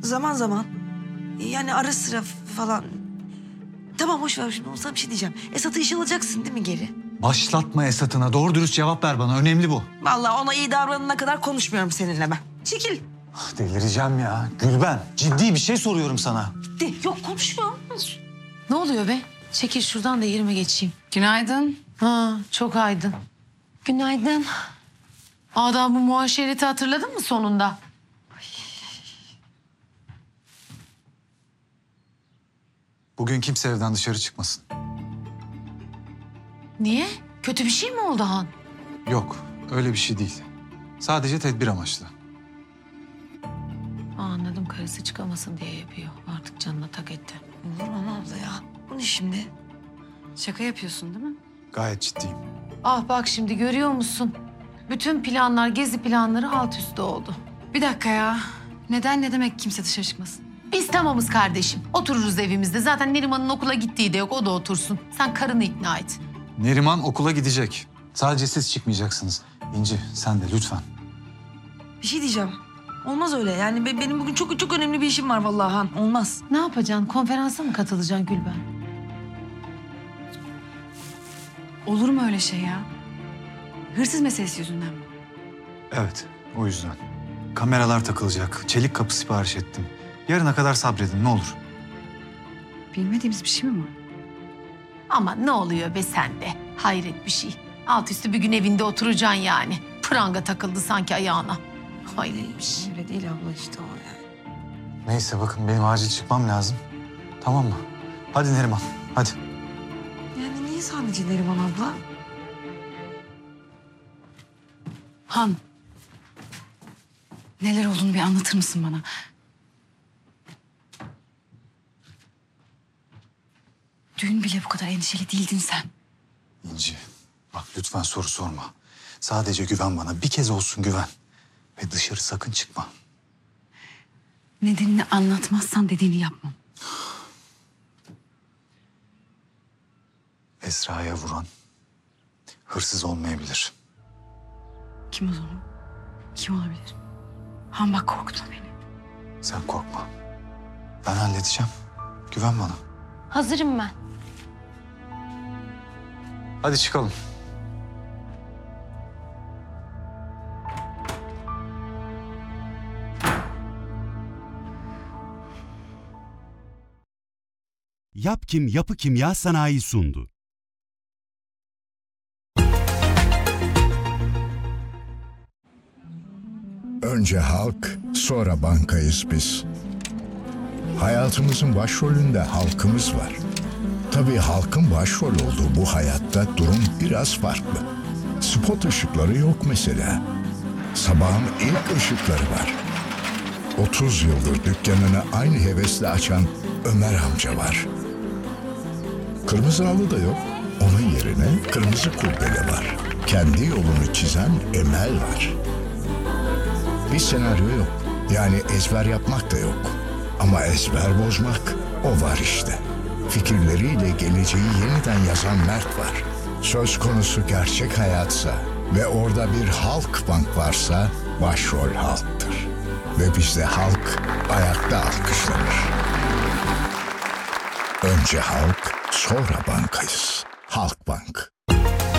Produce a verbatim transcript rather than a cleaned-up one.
Zaman zaman. Yani ara sıra falan. Tamam boş ver şimdi sana bir şey diyeceğim. Esat'ı işe alacaksın değil mi geri? Başlatma Esat'ına. Doğru dürüst cevap ver bana. Önemli bu. Vallahi ona iyi davranana kadar konuşmuyorum seninle ben. Çekil. Delireceğim ya. Gülben, ciddi bir şey soruyorum sana. De, yok konuşmuyorum. Ne oluyor be? Çekil şuradan da yerime geçeyim. Günaydın. Ha, çok aydın. Günaydın. Adamı muaşereti hatırladın mı sonunda? Bugün kimse evden dışarı çıkmasın. Niye? Kötü bir şey mi oldu Han? Yok, öyle bir şey değil. Sadece tedbir amaçlı. Aa, anladım, karısı çıkamasın diye yapıyor. Artık canına tak etti. Olur mu abla ya? Bu ne şimdi? Şaka yapıyorsun değil mi? Gayet ciddiyim. Ah bak şimdi görüyor musun? Bütün planlar, gezi planları alt üst oldu. Bir dakika ya. Neden ne demek kimse dışarı çıkmasın? Biz tamamız kardeşim. Otururuz evimizde. Zaten Neriman'ın okula gittiği de yok. O da otursun. Sen karını ikna et. Neriman okula gidecek. Sadece siz çıkmayacaksınız. İnci, sen de lütfen. Bir şey diyeceğim. Olmaz öyle. Yani be- benim bugün çok çok önemli bir işim var vallahi Han. Olmaz. Ne yapacaksın? Konferansa mı katılacaksın Gülben? Olur mu öyle şey ya? Hırsız meselesi yüzünden mi? Evet, o yüzden. Kameralar takılacak. Çelik kapı sipariş ettim. Yarına kadar sabredin ne olur. Bilmediğimiz bir şey mi var? Ama ne oluyor be sende? Hayret bir şey. Alt üstü bir gün evinde oturacaksın yani. Pranga takıldı sanki ayağına. Hayret bir şey. Öyle değil abla işte o yani. Neyse bakın benim acil çıkmam lazım. Tamam mı? Hadi Neriman, hadi. Yani niye sadece Neriman abla? Han. Neler olduğunu bir anlatır mısın bana? Dün bile bu kadar endişeli değildin sen. İnci, bak lütfen soru sorma. Sadece güven bana. Bir kez olsun güven. Ve dışarı sakın çıkma. Nedenini anlatmazsan dediğini yapmam. Esra'ya vuran hırsız olmayabilir. Kim o zaman? Kim olabilir? Han bak korkutma beni. Sen korkma. Ben halledeceğim. Güven bana. Hazırım ben. Hadi çıkalım. Yapkim Yapı Kimya Sanayi sundu. Önce halk, sonra bankayız biz. Hayatımızın başrolünde halkımız var. Tabii halkın başrol olduğu bu hayatta durum biraz farklı. Spot ışıkları yok mesela. Sabahın ilk ışıkları var. otuz yıldır dükkanını aynı hevesle açan Ömer amca var. Kırmızı halı da yok. Onun yerine kırmızı kurdele var. Kendi yolunu çizen Emel var. Bir senaryo yok. Yani ezber yapmak da yok. Ama ezber bozmak, o var işte. Fikirleriyle geleceği yeniden yazan Mert var. Söz konusu gerçek hayatsa ve orada bir halk bank varsa başrol halktır. Ve bizde halk ayakta alkışlanır. Önce halk, sonra bankayız. Halkbank.